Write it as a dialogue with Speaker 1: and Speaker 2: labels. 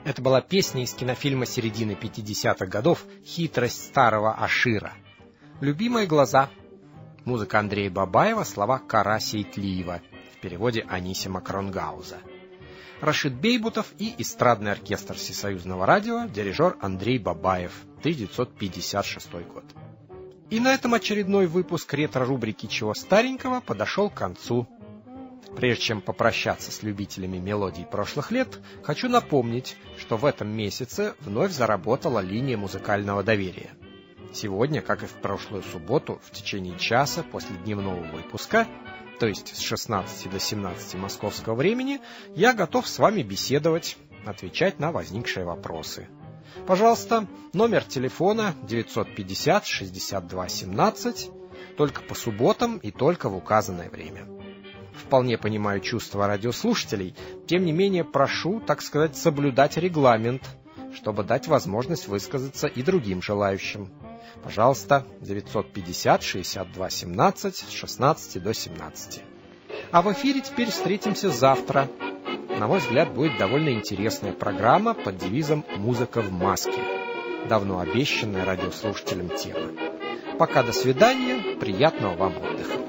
Speaker 1: Это была песня из кинофильма середины 50-х годов «Хитрость старого Ашира». «Любимые глаза». Музыка Андрея Бабаева, слова Карася Итлиева, в переводе Анисима Кронгауза. Рашид Бейбутов и эстрадный оркестр Всесоюзного радио, дирижер Андрей Бабаев, 1956 год. И на этом очередной выпуск ретро-рубрики «Чего старенького» подошел к концу. Прежде чем попрощаться с любителями мелодий прошлых лет, хочу напомнить, что в этом месяце вновь заработала линия музыкального доверия. Сегодня, как и в прошлую субботу, в течение часа после дневного выпуска, то есть с 16 до 17 московского времени, я готов с вами беседовать, отвечать на возникшие вопросы. Пожалуйста, номер телефона 950-62-17, только по субботам и только в указанное время. Вполне понимаю чувства радиослушателей, тем не менее прошу, так сказать, соблюдать регламент, чтобы дать возможность высказаться и другим желающим. Пожалуйста, 950-62-17 с 16 до 17. А в эфире теперь встретимся завтра. На мой взгляд, будет довольно интересная программа под девизом «Музыка в маске», давно обещанная радиослушателям тема. Пока до свидания, приятного вам отдыха.